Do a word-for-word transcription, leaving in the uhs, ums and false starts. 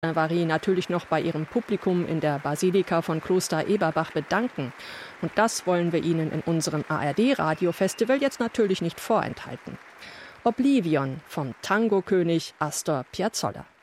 Varie natürlich noch bei ihrem Publikum in der Basilika von Kloster Eberbach bedanken. Und das wollen wir Ihnen in unserem A R D-Radio-Festival jetzt natürlich nicht vorenthalten. Oblivion vom Tango-König Astor Piazzolla.